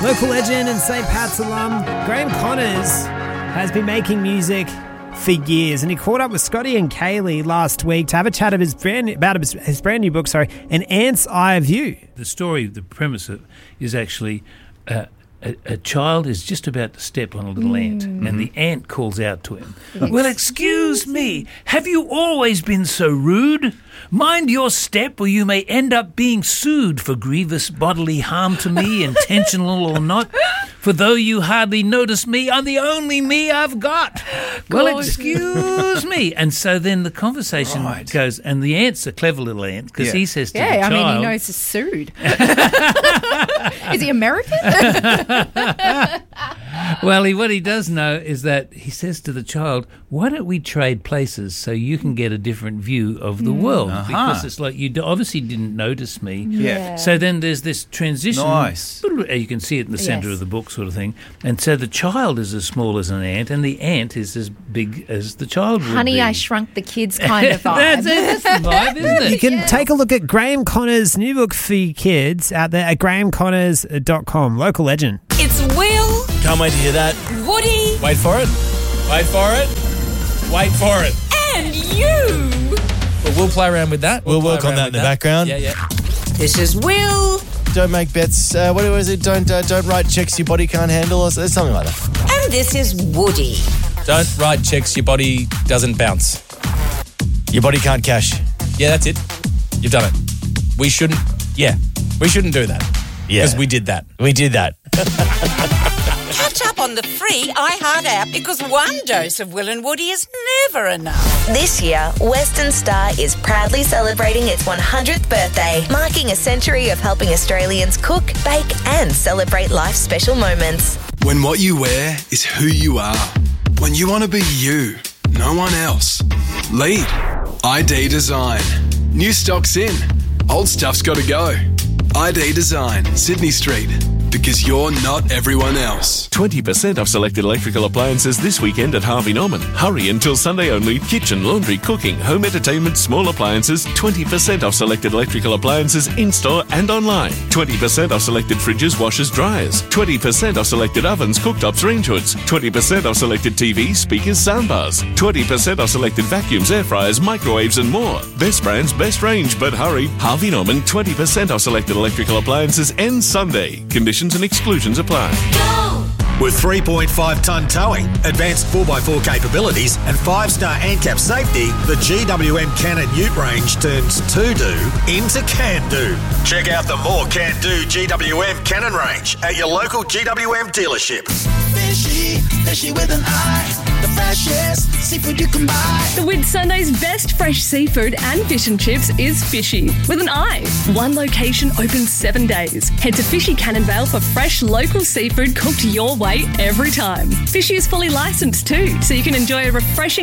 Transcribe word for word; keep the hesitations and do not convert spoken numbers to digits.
Local legend and Saint Pat's alum, Graham Connors, has been making music for years, and he caught up with Scotty and Kaylee last week to have a chat of his brand, about his, his brand new book, sorry, An Ant's Eye View. The story, the premise of, is actually uh, a, a child is just about to step on a little mm. ant, and the ant calls out to him, yes. "Well, excuse me, have you always been so rude? Mind your step, or you may end up being sued for grievous bodily harm to me, intentional or not. For though you hardly notice me, I'm the only me I've got. Well, excuse me." And so then the conversation right. goes, and the ant's a clever little ant, because yeah. he says to yeah, the I child... Yeah, I mean, he knows he's sued. Is he American? Well, he, what he does know is that he says to the child, "Why don't we trade places so you can get a different view of the mm. world?" Uh-huh. Because it's like, you obviously didn't notice me. Yeah. So then there's this transition. Nice. You can see it in the centre yes. of the book, sort of thing. And so the child is as small as an ant, and the ant is as big as the child would Honey, be. I Shrunk the Kids kind of vibe. that's, that's the vibe, isn't it? You can yes. take a look at Graham Connors' new book for your kids out there at graham connors dot com. Local legend. It's Will. Can't wait to hear that. Woody. Wait for it. Wait for it. Wait for it. And you. Well, we'll play around with that. We'll, we'll work on that in the that. background. Yeah, yeah. This is Will. Don't make bets. Uh, what is it? Don't uh, don't write checks your body can't handle, or something like that. And this is Woody. Don't write checks your body doesn't bounce. Your body can't cash. Yeah, that's it. You've done it. We shouldn't. Yeah, we shouldn't do that. Yeah, because we did that. We did that. Catch up on the free iHeart app, because one dose of Will and Woody is never enough. This year, Western Star is proudly celebrating its one hundredth birthday, marking a century of helping Australians cook, bake and celebrate life's special moments. When what you wear is who you are. When you want to be you, no one else. Lead. I D Design. New stock's in. Old stuff's got to go. I D Design, Sydney Street. Because you're not everyone else. twenty percent off selected electrical appliances this weekend at Harvey Norman. Hurry until Sunday only. Kitchen, laundry, cooking, home entertainment, small appliances. twenty percent off selected electrical appliances in-store and online. twenty percent off selected fridges, washers, dryers. twenty percent off selected ovens, cooktops, range hoods. twenty percent off selected T Vs, speakers, soundbars. twenty percent off selected vacuums, air fryers, microwaves and more. Best brands, best range, but hurry. Harvey Norman, twenty percent off selected electrical appliances ends Sunday. Conditions and exclusions apply. Go! With three point five tonne towing, advanced four by four capabilities and five star ANCAP safety, the G W M Cannon Ute range turns to-do into can-do. Check out the more can-do G W M Cannon range at your local G W M dealership. Fishy, fishy with an eye, the freshest seafood you can buy. The Whitsunday's best fresh seafood and fish and chips is Fishy with an eye. One location open seven days. Head to Fishy Cannonvale for fresh local seafood cooked your way every time. Fishy is fully licensed too, so you can enjoy a refreshing